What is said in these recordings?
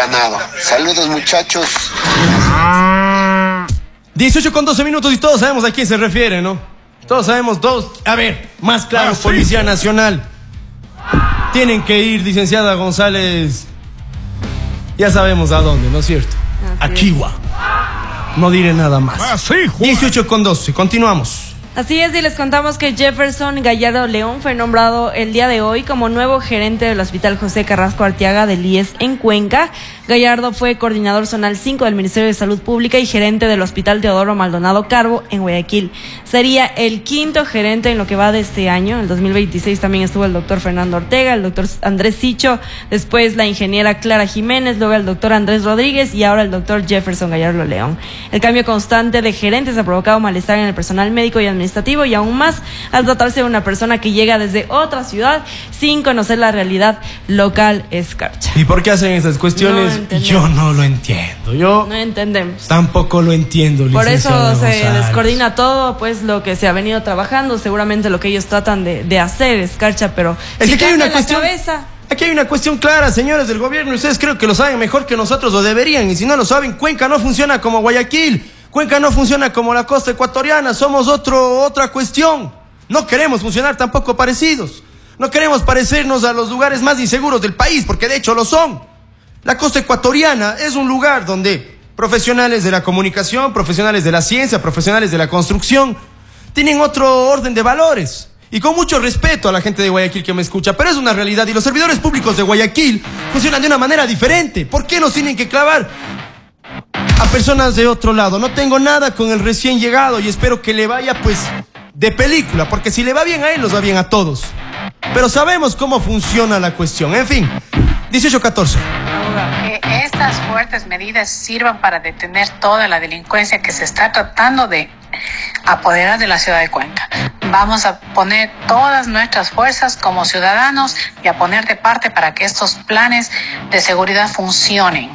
ganado. Saludos, muchachos. 18 con 12 minutos y todos sabemos a quién se refiere, ¿no? Todos sabemos, a ver, más claro, sí. Policía Nacional. Tienen que ir, licenciada González. Ya sabemos a dónde, ¿no es cierto? A Chihuahua. No diré nada más. 18 con 12, continuamos. Así es, y les contamos que Jefferson Gallardo León fue nombrado el día de hoy como nuevo gerente del Hospital José Carrasco Arteaga del IES en Cuenca. Gallardo fue coordinador zonal 5 del Ministerio de Salud Pública y gerente del Hospital Teodoro Maldonado Carbo en Guayaquil. Sería el quinto gerente en lo que va de este año. En el 2026 también estuvo el doctor Fernando Ortega, el doctor Andrés Sicho, después la ingeniera Clara Jiménez, luego el doctor Andrés Rodríguez y ahora el doctor Jefferson Gallardo León. El cambio constante de gerentes ha provocado malestar en el personal médico y administrativo y aún más al tratarse de una persona que llega desde otra ciudad sin conocer la realidad local escarcha. ¿Y por qué hacen esas cuestiones? Yo no lo entiendo. No entendemos. Tampoco lo entiendo, Por eso González. se descoordina todo, pues lo que se ha venido trabajando, seguramente lo que ellos tratan de hacer, escarcha, pero es que hay una cuestión. Cabeza. Aquí hay una cuestión clara, señores del gobierno, y ustedes creo que lo saben mejor que nosotros, o deberían, y si no lo saben, Cuenca no funciona como Guayaquil, Cuenca no funciona como la costa ecuatoriana, somos otra cuestión. No queremos funcionar tampoco parecidos, no queremos parecernos a los lugares más inseguros del país, porque de hecho lo son. La costa ecuatoriana es un lugar donde profesionales de la comunicación, profesionales de la ciencia, profesionales de la construcción, tienen otro orden de valores. Y con mucho respeto a la gente de Guayaquil que me escucha, pero es una realidad y los servidores públicos de Guayaquil funcionan de una manera diferente. ¿Por qué nos tienen que clavar a personas de otro lado? No tengo nada con el recién llegado y espero que le vaya pues de película, porque si le va bien a él, nos va bien a todos. Pero sabemos cómo funciona la cuestión. En fin, 18-14. Que estas fuertes medidas sirvan para detener toda la delincuencia que se está tratando de apoderar de la ciudad de Cuenca. Vamos a poner todas nuestras fuerzas como ciudadanos y a poner de parte para que estos planes de seguridad funcionen.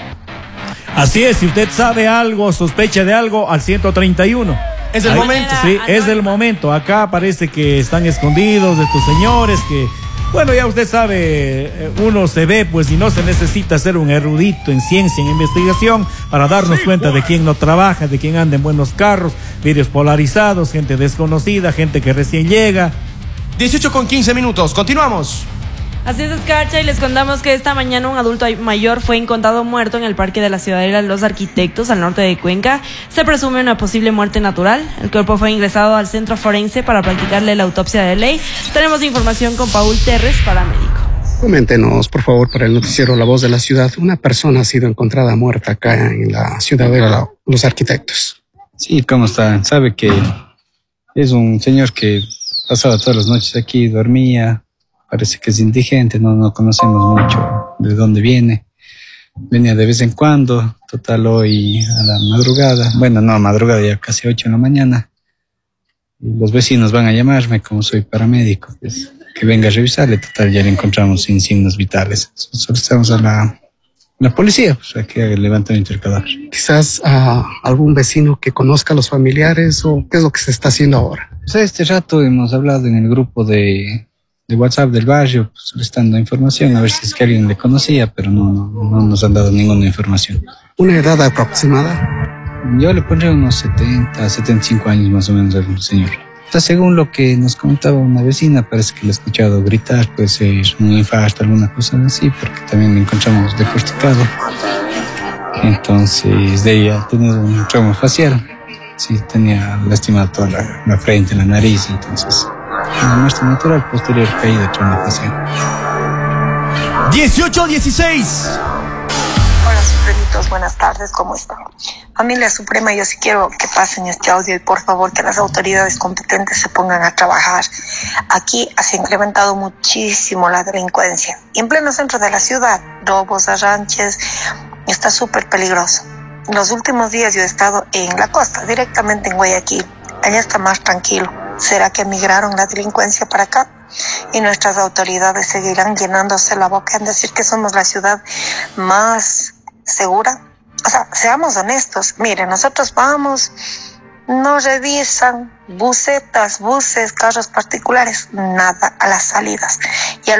Así es, si usted sabe algo, sospecha de algo, al 131. Es el momento. Sí, es el momento. Acá parece que están escondidos estos señores que... Bueno, ya usted sabe, uno se ve, pues, y no se necesita ser un erudito en ciencia, en investigación, para darnos cuenta de quién no trabaja, de quién anda en buenos carros, vídeos polarizados, gente desconocida, gente que recién llega. 18 con 15 minutos, continuamos. Así es, escarcha, y les contamos que esta mañana un adulto mayor fue encontrado muerto en el Parque de la Ciudadela Los Arquitectos, al norte de Cuenca. Se presume una posible muerte natural. El cuerpo fue ingresado al centro forense para practicarle la autopsia de ley. Tenemos información con Paul Terres, paramédico. Coméntenos, por favor, para el noticiero La Voz de la Ciudad. Una persona ha sido encontrada muerta acá en la Ciudadela Los Arquitectos. Sí, ¿cómo está? Sabe que es un señor que pasaba todas las noches aquí, dormía. Parece que es indigente, no conocemos mucho de dónde viene. Venía de vez en cuando, total hoy a la madrugada, bueno, no a madrugada, ya casi 8 de la mañana. Y los vecinos van a llamarme, como soy paramédico, pues, que venga a revisarle, total ya le encontramos sin signos vitales. Solicitamos a la policía, pues, a que levantamiento del cadáver. Quizás a algún vecino que conozca a los familiares, o qué es lo que se está haciendo ahora. Pues este rato hemos hablado en el grupo de WhatsApp del barrio, pues, solicitando información, a ver si es que alguien le conocía, pero no nos han dado ninguna información. ¿Una edad aproximada? Yo le pondría unos 70, 75 años más o menos al señor. Está según lo que nos comentaba una vecina, parece que le he escuchado gritar, puede ser un infarto, alguna cosa así, porque también le encontramos decosticado. Entonces, de ella tenía un trauma facial. Sí, tenía lastimada toda la frente, la nariz, entonces... Una muestra natural posterior caída de trauma facial. 18-16. Hola, supremitos, buenas tardes, ¿cómo están? Familia Suprema, yo sí quiero que pasen este audio y por favor que las autoridades competentes se pongan a trabajar. Aquí se ha incrementado muchísimo la delincuencia. Y en pleno centro de la ciudad, robos, arranches, está súper peligroso. En los últimos días yo he estado en la costa, directamente en Guayaquil. Allá está más tranquilo. ¿Será que migraron la delincuencia para acá? Y nuestras autoridades seguirán llenándose la boca en decir que somos la ciudad más segura. O sea, seamos honestos. Miren, nosotros vamos, no revisan busetas, buses, carros particulares, nada a las salidas. Y